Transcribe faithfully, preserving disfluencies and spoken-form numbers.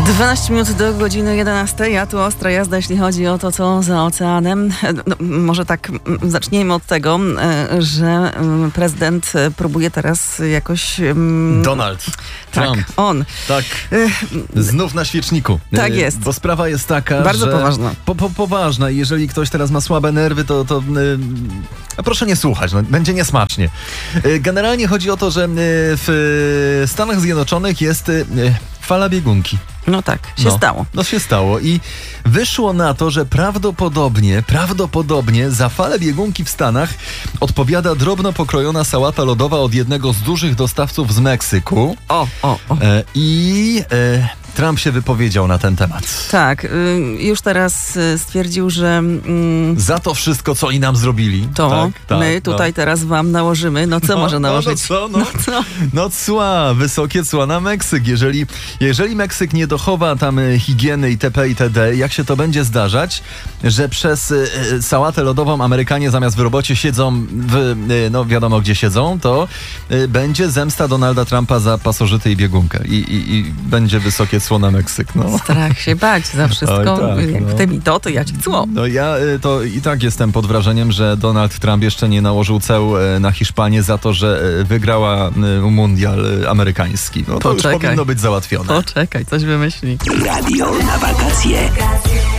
dwanaście minut do godziny jedenastej, a tu ostra jazda, jeśli chodzi o to, co za oceanem. No, może tak zaczniemy od tego, że prezydent próbuje teraz jakoś... Donald tak, Trump. on. Tak, znów na świeczniku. Tak jest. Bo sprawa jest taka, bardzo że... poważna. Po, po, poważna i jeżeli ktoś teraz ma słabe nerwy, to, to yy, proszę nie słuchać, no, będzie niesmacznie. Yy, generalnie chodzi o to, że yy, w Stanach Zjednoczonych jest yy, fala biegunki. No tak, się no, stało. No się stało i wyszło na to, że prawdopodobnie, prawdopodobnie za falę biegunki w Stanach odpowiada drobno pokrojona sałata lodowa od jednego z dużych dostawców z Meksyku. O, o, o. E, I e, Trump się wypowiedział na ten temat. Tak, y, już teraz y, stwierdził, że... Y, za to wszystko, co oni nam zrobili. To tak, tak, my tutaj no. teraz wam nałożymy. No co no, może nałożyć? No, no co? No, no co? No cła, wysokie cła na Meksyk. Jeżeli, jeżeli Meksyk nie dochowa tam higieny itp. itd., jak się to będzie zdarzać, że przez y, sałatę lodową Amerykanie zamiast w robocie siedzą w, y, no wiadomo gdzie siedzą, to y, będzie zemsta Donalda Trumpa za pasożyty i biegunkę. I, i, i będzie wysokie cło na Meksyk. No. Strach się bać za wszystko. Oj, tak, Jak no. ty mi to, to ja ci cło. No ja y, to i tak jestem pod wrażeniem, że Donald Trump jeszcze nie nałożył ceł y, na Hiszpanię za to, że y, wygrała y, mundial y, amerykański. No to Poczekaj. już powinno być załatwione. Poczekaj, coś wymyśli. Radio na wakacje.